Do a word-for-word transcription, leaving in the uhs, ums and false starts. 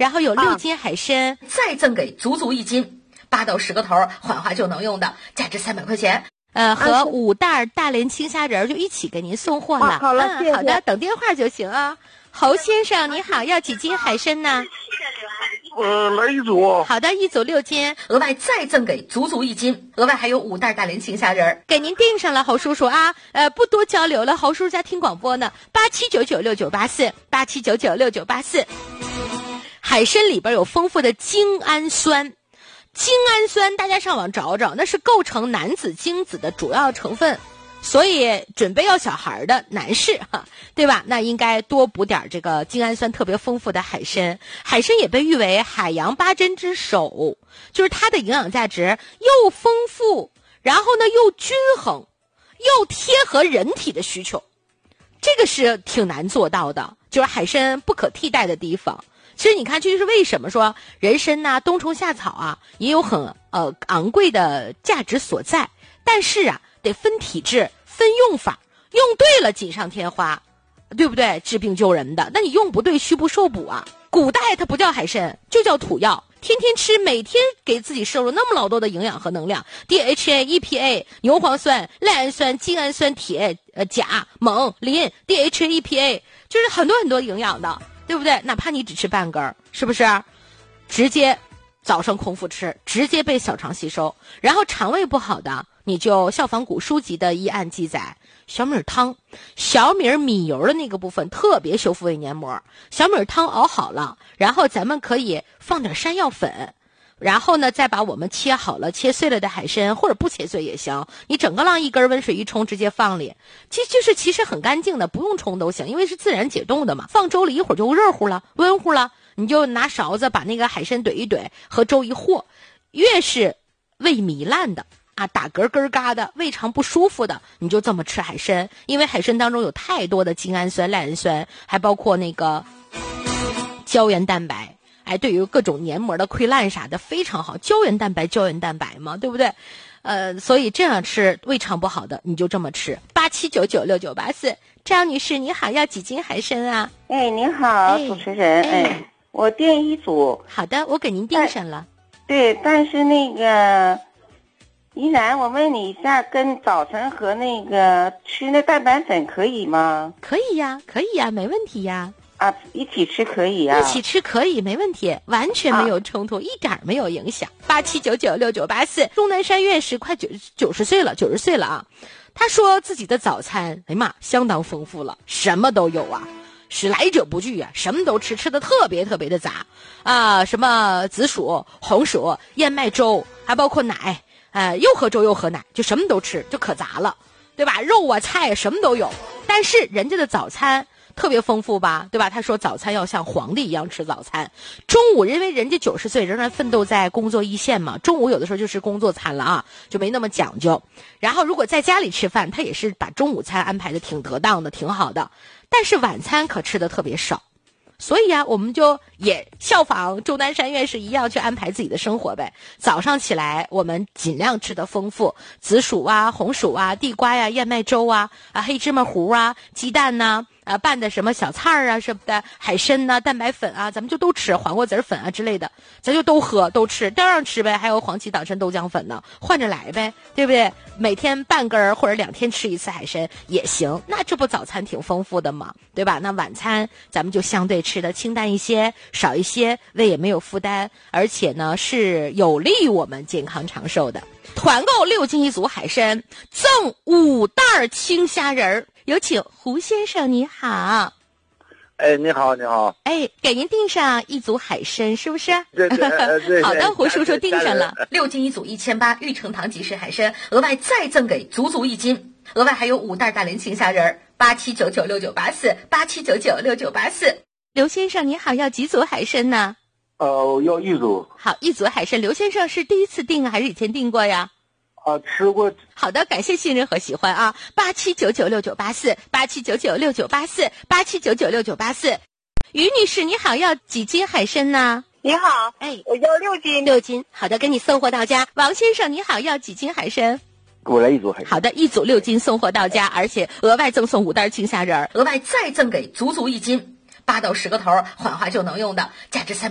然后有六斤海参、 啊、再赠给足足一斤八到十个头缓化就能用的，价值三百块钱。 呃，和五袋大连青虾仁就一起给您送货了。 啊、好了、 嗯， 谢谢。 好的，等电话就行啊。侯先生你好，要几斤海参呢？ 呃，来一组。 好的，一组六斤， 额外再赠给足足一斤，额外还有五袋大连青虾仁， 给您订上了，侯叔叔啊。呃，不多交流了，侯叔叔家听广播呢，八七九九六九八四，八七九九六九八四。海参里边有丰富的精氨酸。精氨酸大家上网找找，那是构成男子精子的主要成分，所以准备要小孩的男士哈，对吧？那应该多补点这个精氨酸特别丰富的海参。海参也被誉为海洋八珍之首，就是它的营养价值又丰富，然后呢又均衡，又贴合人体的需求，这个是挺难做到的，就是海参不可替代的地方。其实你看，这就是为什么说人参呐、冬虫夏草啊，也有很呃昂贵的价值所在。但是啊，得分体质、分用法，用对了锦上添花，对不对？治病救人的，那你用不对，虚不受补啊。古代它不叫海参，就叫土药，天天吃，每天给自己摄入那么老多的营养和能量 ，D H A、E P A、牛磺酸、赖氨酸、精氨酸、铁、呃钾、锰、磷 ，D H A、E P A， 就是很多很多营养的。对不对？哪怕你只吃半根儿，是不是？直接早上空腹吃，直接被小肠吸收。然后肠胃不好的，你就效仿古书籍的医案记载，小米汤，小米米油的那个部分特别修复胃黏膜。小米汤熬好了，然后咱们可以放点山药粉。然后呢，再把我们切好了、切碎了的海参，或者不切碎也行，你整个浪一根温水一冲，直接放里，其实就是其实很干净的，不用冲都行，因为是自然解冻的嘛。放粥里一会儿就热乎了、温乎了，你就拿勺子把那个海参怼一怼，和粥一和。越是胃糜烂的啊，打嗝嗝嘎的，胃肠不舒服的，你就这么吃海参，因为海参当中有太多的精氨酸、赖氨酸，还包括那个胶原蛋白。哎，对于各种黏膜的溃烂啥的非常好，胶原蛋白胶原蛋白嘛，对不对？呃，所以这样吃胃肠不好的你就这么吃。八七九九六九八四，张女士你好，要几斤海参啊？ 哎，你好，哎、主持人，哎，哎我订一组。 好的，我给您订上了。 对，但是那个依然，我问你一下，跟早晨和那个吃那蛋白粉可以吗？ 可以呀，可以呀，没问题呀。 啊，一起吃可以啊， 一起吃可以，没问题，完全没有冲突，啊、一点没有影响。八七九九六九八四，钟南山院士快九九十岁了，九十岁了啊。他说自己的早餐，哎妈，相当丰富了，什么都有啊，是来者不拒啊，什么都吃，吃的特别特别的杂啊，什么紫薯、红薯、燕麦粥，还包括奶，呃，又喝粥又喝奶，就什么都吃，就可杂了，对吧？肉啊菜啊什么都有，但是人家的早餐特别丰富吧，对吧？他说早餐要像皇帝一样吃早餐，中午因为人家九十岁仍然奋斗在工作一线嘛，中午有的时候就是工作餐了啊，就没那么讲究。然后如果在家里吃饭，他也是把中午餐安排的挺得当的，挺好的，但是晚餐可吃的特别少。所以啊，我们就也效仿钟南山院士一样去安排自己的生活呗。早上起来，我们尽量吃的丰富，紫薯啊、红薯啊、地瓜呀、燕麦粥啊、啊黑芝麻糊啊、鸡蛋呐、啊、啊拌的什么小菜儿啊什么的，海参呐、啊、蛋白粉啊，咱们就都吃，黄瓜籽粉啊之类的，咱就都喝都吃，都让吃呗。还有黄芪党参豆浆粉呢，换着来呗，对不对？每天半根儿或者两天吃一次海参也行，那这不早餐挺丰富的嘛，对吧？那晚餐咱们就相对吃的清淡一些，少一些，胃也没有负担，而且呢是有利于我们健康长寿的。团购六斤一组海参，赠五袋青虾仁儿。有请胡先生，你好。 哎，你好，你好。 哎，给您订上一组海参，是不是？ 对对对对。 好的，胡叔叔订上了。 六斤一组一千八，玉成堂吉士海参，额外再赠给足足一斤，额外还有五袋大连青虾仁儿。八七九九六九八四，八七九九六九八四。 刘先生，你好，要几组海参呢？ 呃，要一组。 好，一组海参。刘先生是第一次订还是以前订过呀？ 啊，吃过。 好的，感谢信任和喜欢啊！八七九九六九八四，八七九九六九八四，八七九九六九八四。于女士，你好，要几斤海参呢？ 你好， 哎， 我要六斤。 六斤，好的，给你送货到家。王先生，你好，要几斤海参？ 给我来一组海参。 好的，一组六斤送货到家，而且额外赠送五袋青虾仁儿， 额外再赠给足足一斤，八到十个头，缓化就能用的，价值三。